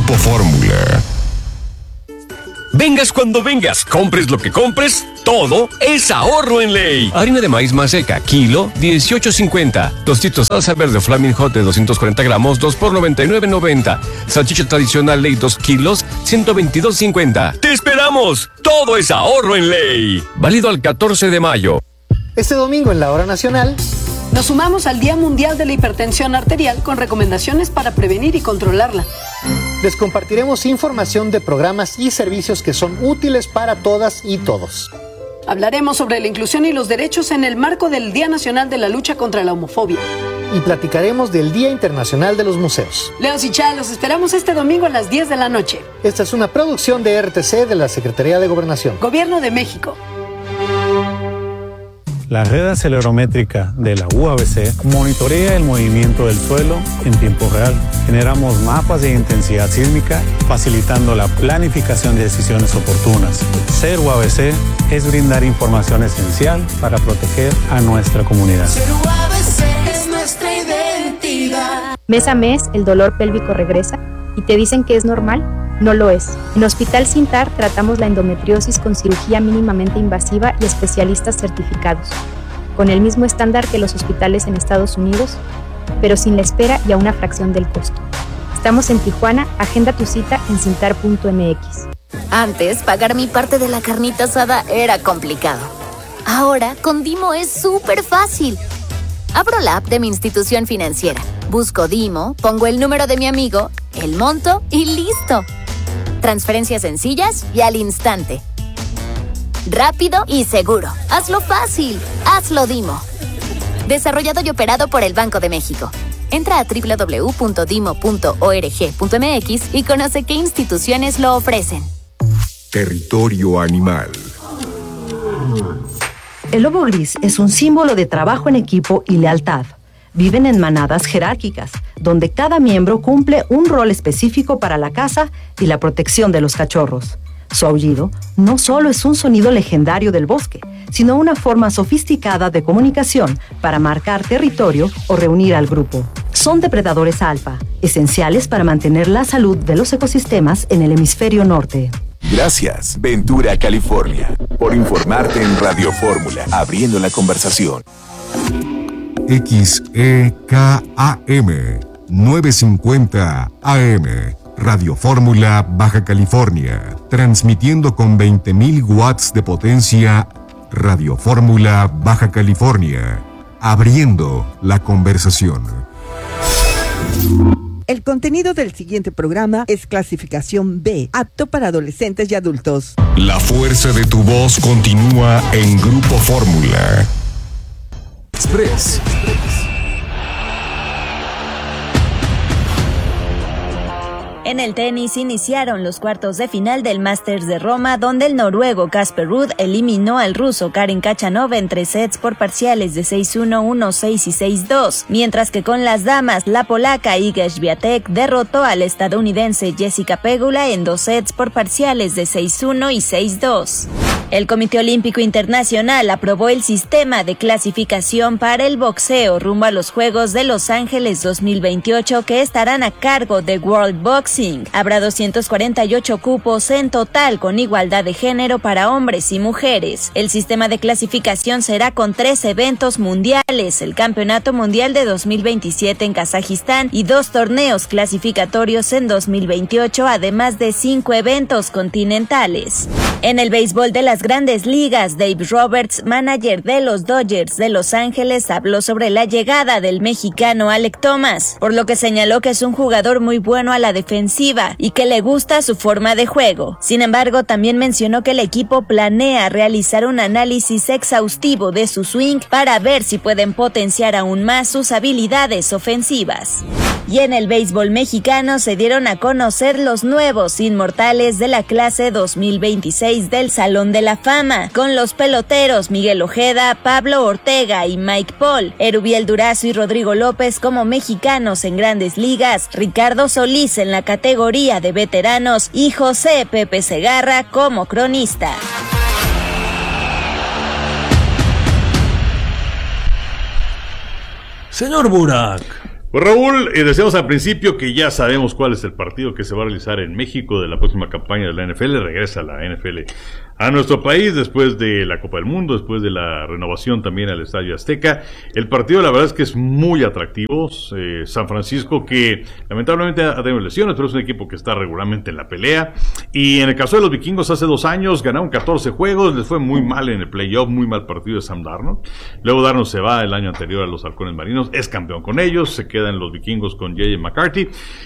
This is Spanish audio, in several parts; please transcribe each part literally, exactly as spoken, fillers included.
Grupo Fórmula. Vengas cuando vengas, compres lo que compres, todo es ahorro en Ley. Harina de maíz Maseca, kilo, dieciocho cincuenta. Tostitos salsa verde Flaming Hot de doscientos cuarenta gramos, dos por noventa y nueve noventa. Salchicha tradicional Ley, dos kilos, ciento veintidós cincuenta. ¡Te esperamos! Todo es ahorro en Ley. Válido al catorce de mayo. Este domingo en la Hora Nacional nos sumamos al Día Mundial de la Hipertensión Arterial con recomendaciones para prevenir y controlarla. Les compartiremos información de programas y servicios que son útiles para todas y todos. Hablaremos sobre la inclusión y los derechos en el marco del Día Nacional de la Lucha contra la Homofobia. Y platicaremos del Día Internacional de los Museos. Leos y Chá, los esperamos este domingo a las diez de la noche. Esta es una producción de R T C de la Secretaría de Gobernación. Gobierno de México. La red acelerométrica de la U A B C monitorea el movimiento del suelo en tiempo real. Generamos mapas de intensidad sísmica, facilitando la planificación de decisiones oportunas. Ser U A B C es brindar información esencial para proteger a nuestra comunidad. Ser U A B C es nuestra identidad. Mes a mes, el dolor pélvico regresa y te dicen que es normal. No lo es. En Hospital Sintar tratamos la endometriosis con cirugía mínimamente invasiva y especialistas certificados, con el mismo estándar que los hospitales en Estados Unidos, pero sin la espera y a una fracción del costo. Estamos en Tijuana, agenda tu cita en cintar punto m x. Antes, pagar mi parte de la carnita asada era complicado. Ahora, con Dimo es súper fácil. Abro la app de mi institución financiera, busco Dimo, pongo el número de mi amigo, el monto y listo. Transferencias sencillas y al instante. Rápido y seguro. Hazlo fácil. Hazlo Dimo. Desarrollado y operado por el Banco de México. Entra a doble u doble u doble u punto dimo punto org punto m x y conoce qué instituciones lo ofrecen. Territorio animal. El lobo gris es un símbolo de trabajo en equipo y lealtad. Viven en manadas jerárquicas, donde cada miembro cumple un rol específico para la caza y la protección de los cachorros. Su aullido no solo es un sonido legendario del bosque, sino una forma sofisticada de comunicación para marcar territorio o reunir al grupo. Son depredadores alfa, esenciales para mantener la salud de los ecosistemas en el hemisferio norte. Gracias, Ventura, California, por informarte en Radio Fórmula, abriendo la conversación. X E K A M novecientos cincuenta A M, Radio Fórmula, Baja California, transmitiendo con veinte mil watts de potencia. Radio Fórmula, Baja California, abriendo la conversación. El contenido del siguiente programa es clasificación B, apto para adolescentes y adultos. La fuerza de tu voz continúa en Grupo Fórmula. Express. En el tenis iniciaron los cuartos de final del Masters de Roma, donde el noruego Casper Ruud eliminó al ruso Karen Khachanov en tres sets por parciales de seis uno, uno seis y seis dos, mientras que con las damas, la polaca Iga Świątek derrotó al estadounidense Jessica Pegula en dos sets por parciales de seis uno y seis dos. El Comité Olímpico Internacional aprobó el sistema de clasificación para el boxeo rumbo a los Juegos de Los Ángeles dos mil veintiocho, que estarán a cargo de World Boxing. Habrá doscientos cuarenta y ocho cupos en total, con igualdad de género para hombres y mujeres. El sistema de clasificación será con tres eventos mundiales: el Campeonato Mundial de dos mil veintisiete en Kazajistán y dos torneos clasificatorios en dos mil veintiocho, además de cinco eventos continentales. En el béisbol de las Grandes Ligas, Dave Roberts, manager de los Dodgers de Los Ángeles, habló sobre la llegada del mexicano Alek Thomas, por lo que señaló que es un jugador muy bueno a la defensiva y que le gusta su forma de juego. Sin embargo, también mencionó que el equipo planea realizar un análisis exhaustivo de su swing para ver si pueden potenciar aún más sus habilidades ofensivas. Y en el béisbol mexicano se dieron a conocer los nuevos inmortales de la clase dos mil veintiséis del Salón de la Fama, con los peloteros Miguel Ojeda, Pablo Ortega y Mike Paul, Erubiel Durazo y Rodrigo López como mexicanos en Grandes Ligas, Ricardo Solís en la categoría de veteranos y José Pepe Segarra como cronista. Señor Burak, Pues Raúl, eh, decíamos al principio que ya sabemos cuál es el partido que se va a realizar en México de la próxima campaña de la N F L. Regresa la N F L a nuestro país después de la Copa del Mundo, después de la renovación también al Estadio Azteca. El partido la verdad es que es muy atractivo. Eh, San Francisco, que lamentablemente ha tenido lesiones, pero es un equipo que está regularmente en la pelea. Y en el caso de los vikingos, hace dos años ganaron catorce juegos, les fue muy mal en el playoff, muy mal partido de Sam Darnold. Luego Darnold se va el año anterior a los Halcones Marinos, es campeón con ellos, se quedan los vikingos con J J McCarthy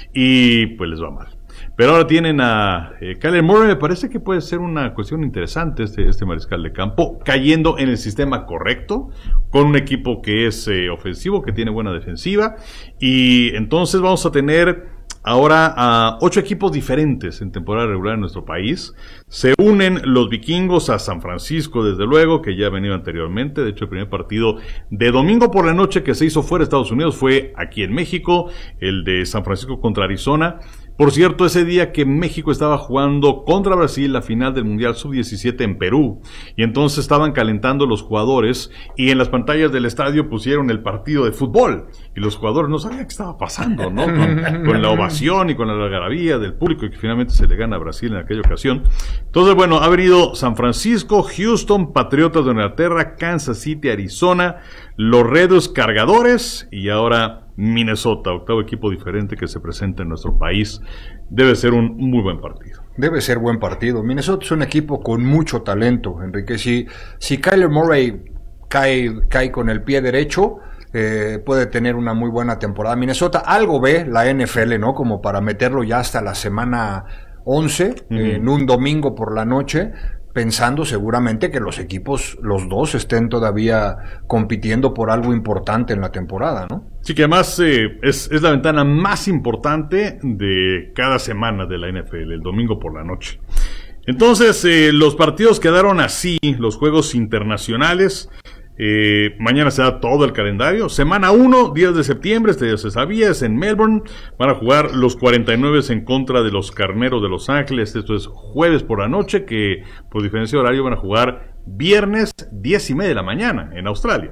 y pues les va mal. Pero ahora tienen a eh, Kyler Murray. Me parece que puede ser una cuestión interesante este, este mariscal de campo, cayendo en el sistema correcto, con un equipo que es eh, ofensivo, que tiene buena defensiva, y entonces vamos a tener ahora a ocho equipos diferentes en temporada regular en nuestro país. Se unen los vikingos a San Francisco, desde luego, que ya ha venido anteriormente. De hecho, el primer partido de domingo por la noche que se hizo fuera de Estados Unidos fue aquí en México, el de San Francisco contra Arizona. Por cierto, ese día que México estaba jugando contra Brasil la final del Mundial sub diecisiete en Perú, y entonces estaban calentando los jugadores, y en las pantallas del estadio pusieron el partido de fútbol, y los jugadores no sabían qué estaba pasando, ¿no? Con, con la ovación y con la algarabía del público, y que finalmente se le gana a Brasil en aquella ocasión. Entonces, bueno, ha venido San Francisco, Houston, Patriotas de Inglaterra, Kansas City, Arizona, los Raiders, Cargadores, y ahora Minnesota, octavo equipo diferente que se presenta en nuestro país. Debe ser un muy buen partido. Debe ser buen partido. Minnesota es un equipo con mucho talento, Enrique. Si, si Kyler Murray cae, cae con el pie derecho, eh, puede tener una muy buena temporada. Minnesota algo ve la N F L, ¿no? Como para meterlo ya hasta la semana once, uh-huh. eh, en un domingo por la noche, pensando seguramente que los equipos, los dos, estén todavía compitiendo por algo importante en la temporada, ¿no? Sí, que además eh, es, es la ventana más importante de cada semana de la N F L, el domingo por la noche. Entonces, eh, los partidos quedaron así, los juegos internacionales. Eh, mañana se da todo el calendario. Semana uno, diez de septiembre, este ya se sabía, es en Melbourne. Van a jugar los cuarenta y nueve en contra de los Carneros de Los Ángeles. Esto es jueves por la noche, que por diferencia de horario van a jugar viernes diez y media de la mañana en Australia.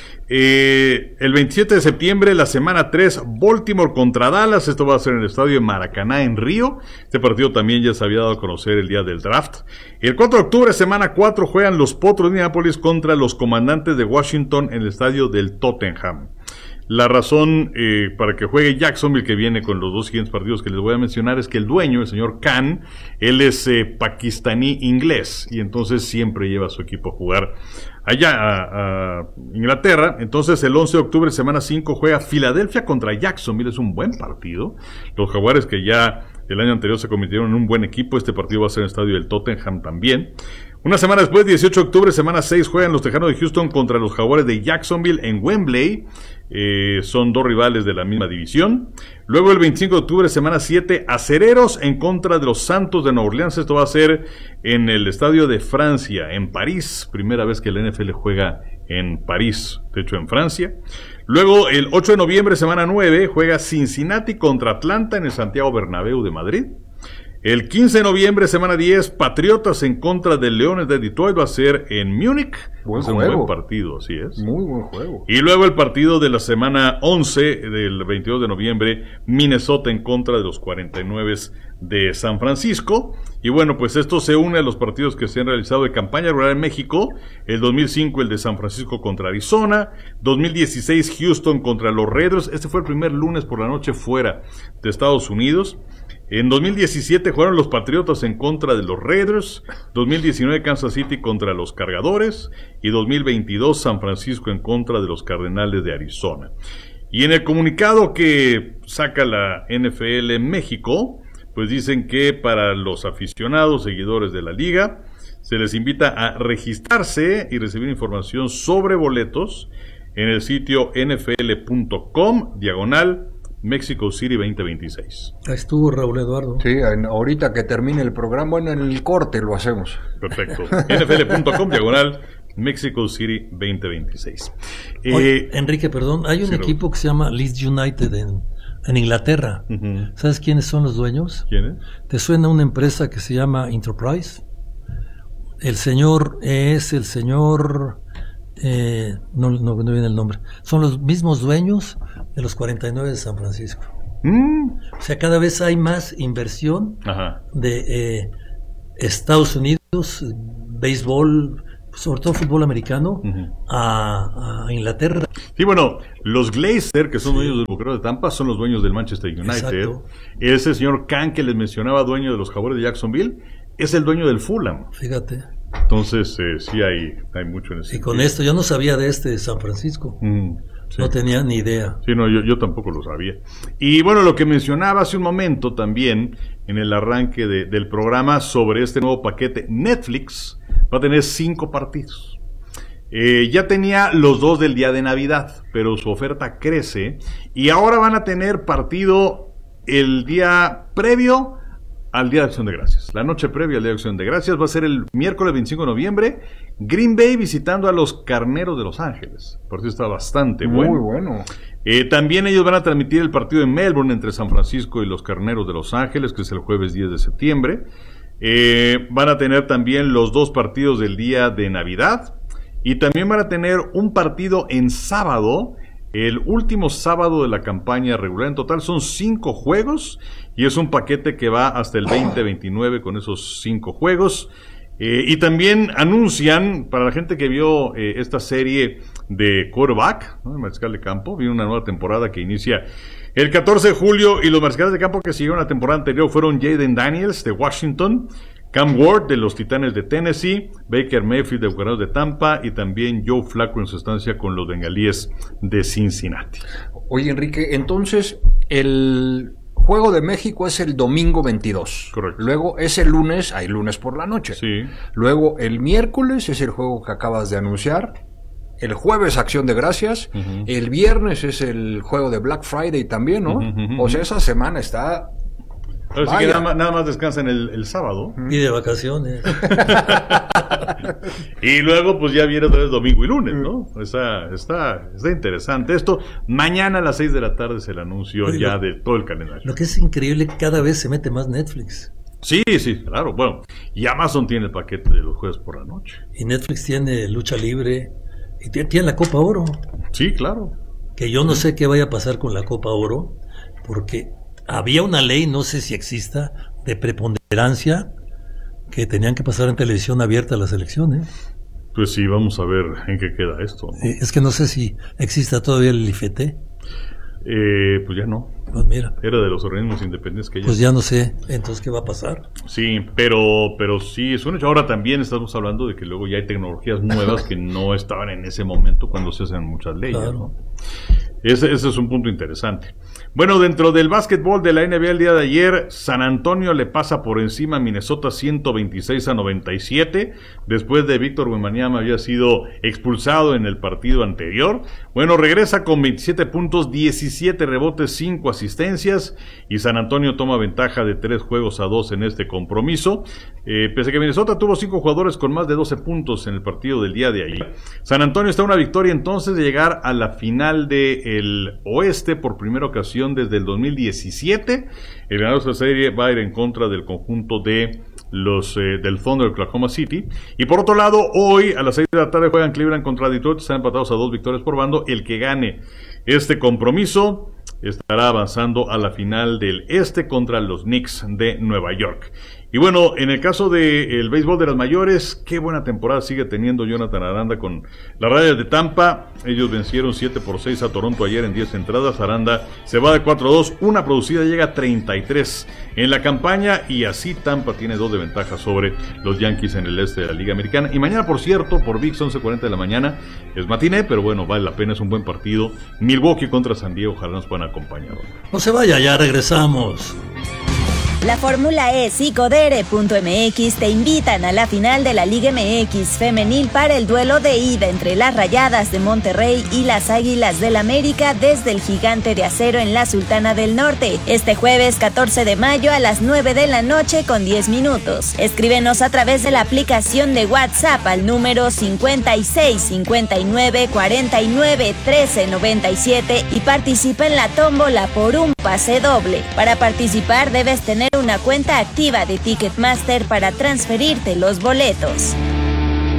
Eh, el veintisiete de septiembre, la semana tres, Baltimore contra Dallas. Esto va a ser en el estadio de Maracaná en Río. Este partido también ya se había dado a conocer el día del draft. El cuatro de octubre, semana cuatro, juegan los Potros de Indianápolis contra los Comandantes de Washington en el estadio del Tottenham. La razón eh, para que juegue Jacksonville, que viene con los dos siguientes partidos que les voy a mencionar, es que el dueño, el señor Khan, él es eh, pakistaní inglés, y entonces siempre lleva a su equipo a jugar allá a, a Inglaterra. Entonces el once de octubre, semana cinco, juega Filadelfia contra Jacksonville. Es un buen partido. Los Jaguares, que ya el año anterior se convirtieron en un buen equipo, este partido va a ser en el estadio del Tottenham también. Una semana después, dieciocho de octubre, semana seis, juegan los Tejanos de Houston contra los Jaguares de Jacksonville en Wembley. Eh, son dos rivales de la misma división. Luego el veinticinco de octubre, semana siete, Acereros en contra de los Santos de Nueva Orleans. Esto va a ser en el Estadio de Francia, en París. Primera vez que la N F L juega en París, de hecho en Francia. Luego el ocho de noviembre, semana nueve, juega Cincinnati contra Atlanta en el Santiago Bernabéu de Madrid. El quince de noviembre, semana diez, Patriotas en contra de Leones de Detroit, va a ser en Múnich. Buen es juego. un buen partido, así es. Muy buen juego. Y luego el partido de la semana once, del veintidós de noviembre, Minnesota en contra de los cuarenta y nueve de San Francisco. Y bueno, pues esto se une a los partidos que se han realizado de campaña regular en México. El dos mil cinco, el de San Francisco contra Arizona. dos mil dieciséis, Houston contra los Raiders. Este fue el primer lunes por la noche fuera de Estados Unidos. En dos mil diecisiete jugaron los Patriotas en contra de los Raiders, dos mil diecinueve Kansas City contra los Cargadores y dos mil veintidós San Francisco en contra de los Cardenales de Arizona. Y en el comunicado que saca la N F L en México, pues dicen que para los aficionados, seguidores de la liga, se les invita a registrarse y recibir información sobre boletos en el sitio nfl.com diagonal Mexico City veinte veintiséis. Ahí estuvo Raúl Eduardo. Sí, en, ahorita que termine el programa, bueno, en el corte lo hacemos. Perfecto. nfl.com diagonal Mexico City veinte veintiséis. Oye, Eh, Enrique, perdón, hay un sí, equipo no. que se llama Leeds United en, en Inglaterra. Uh-huh. ¿Sabes quiénes son los dueños? ¿Quiénes? ¿Te suena una empresa que se llama Enterprise? El señor es el señor Eh, no, no, no viene el nombre. Son los mismos dueños de los cuarenta y nueve de San Francisco. Mm. O sea, cada vez hay más inversión Ajá. de eh, Estados Unidos, béisbol, sobre todo fútbol americano, uh-huh. a, a Inglaterra. Sí, bueno, los Glazer, que son sí. dueños del Bucaneros de Tampa, son los dueños del Manchester United. Exacto. Ese señor Khan que les mencionaba, dueño de los Jaguares de Jacksonville, es el dueño del Fulham. Fíjate. Entonces, eh, sí hay, hay mucho en ese Y sentido. Con esto, yo no sabía de este de San Francisco. Mm, sí. No tenía ni idea. Sí, no, yo, yo tampoco lo sabía. Y bueno, lo que mencionaba hace un momento también, en el arranque de, del programa, sobre este nuevo paquete, Netflix va a tener cinco partidos. Eh, ya tenía los dos del día de Navidad, pero su oferta crece, y ahora van a tener partido el día previo al Día de Acción de Gracias. La noche previa al Día de Acción de Gracias va a ser el miércoles veinticinco de noviembre, Green Bay visitando a los Carneros de Los Ángeles. Por eso está bastante bueno. Muy bueno. Eh, también ellos van a transmitir el partido en Melbourne entre San Francisco y los Carneros de Los Ángeles, que es el jueves diez de septiembre. Eh, van a tener también los dos partidos del día de Navidad, y también van a tener un partido en sábado, el último sábado de la campaña regular. En total son cinco juegos, y es un paquete que va hasta el veinte veintinueve con esos cinco juegos. Eh, y también anuncian, para la gente que vio eh, esta serie de quarterback, ¿no? El mariscal de campo, viene una nueva temporada que inicia el catorce de julio, y los mariscales de campo que siguieron la temporada anterior fueron Jaden Daniels de Washington, Cam Ward de los Titanes de Tennessee, Baker Mayfield de Bucaneros de Tampa, y también Joe Flacco en su estancia con los Bengalíes de Cincinnati. Oye, Enrique, entonces el Juego de México es el domingo veintidós. Correcto. Luego es el lunes, hay lunes por la noche. Sí. Luego el miércoles es el juego que acabas de anunciar. El jueves Acción de Gracias. Uh-huh. El viernes es el juego de Black Friday también, ¿no? Uh-huh, uh-huh. O sea, esa semana está... Así que nada más, nada más descansan el, el sábado. Y de vacaciones. Y luego pues ya viene otra vez domingo y lunes, ¿no? Está, está, está interesante esto. Mañana a las seis de la tarde es el anuncio Pero ya lo, de todo el calendario. Lo que es increíble, cada vez se mete más Netflix. Sí, sí, claro. Bueno, y Amazon tiene el paquete de los jueves por la noche. Y Netflix tiene lucha libre. Y tiene la Copa Oro. Sí, claro. Que yo no sé qué vaya a pasar con la Copa Oro, porque había una ley, no sé si exista, de preponderancia, que tenían que pasar en televisión abierta las elecciones. Pues sí, vamos a ver en qué queda esto, ¿no? Eh, es que no sé si exista todavía el I F E T. Eh, pues ya no. Pues mira. Era de los organismos independientes que ya... Pues ya no sé, entonces ¿qué va a pasar? Sí, pero pero sí, es un hecho. Ahora también estamos hablando de que luego ya hay tecnologías nuevas que no estaban en ese momento cuando se hacen muchas leyes, claro. ¿no? Ese, ese es un punto interesante. Bueno, dentro del básquetbol de la N B A el día de ayer, San Antonio le pasa por encima a Minnesota ciento veintiséis a noventa y siete, después de Víctor Wembanyama había sido expulsado en el partido anterior. Bueno, regresa con veintisiete puntos, diecisiete rebotes, cinco asistencias, y San Antonio toma ventaja de tres juegos a dos en este compromiso. Eh, pese a que Minnesota tuvo cinco jugadores con más de doce puntos en el partido del día de ayer, San Antonio está a una victoria entonces de llegar a la final del oeste por primera ocasión desde el dos mil diecisiete. El ganador de esta serie va a ir en contra del conjunto de los eh, del Thunder de Oklahoma City. Y por otro lado, hoy a las seis de la tarde juegan Cleveland contra Detroit. Están empatados a dos victorias por bando. El que gane este compromiso estará avanzando a la final del este contra los Knicks de Nueva York. Y bueno, en el caso del béisbol de las mayores, qué buena temporada sigue teniendo Jonathan Aranda con las Rayas de Tampa. Ellos vencieron siete por seis a Toronto ayer en diez entradas. Aranda se va de cuatro a dos, una producida, llega a treinta y tres en la campaña, y así Tampa tiene dos de ventaja sobre los Yankees en el este de la Liga Americana. Y mañana, por cierto, por ViX once cuarenta de la mañana, es matiné, pero bueno, vale la pena, es un buen partido. Milwaukee contra San Diego, ojalá nos puedan acompañar. No se vaya, ya regresamos. La Fórmula E y Codere punto M X te invitan a la final de la Liga M X femenil para el duelo de ida entre las Rayadas de Monterrey y las Águilas del América desde el Gigante de Acero en la Sultana del Norte, este jueves catorce de mayo a las nueve de la noche con diez minutos. Escríbenos a través de la aplicación de WhatsApp al número cincuenta y seis, cincuenta y nueve, cuarenta y nueve, trece, noventa y siete y participa en la tómbola por un pase doble. Para participar debes tener una cuenta activa de Ticketmaster para transferirte los boletos.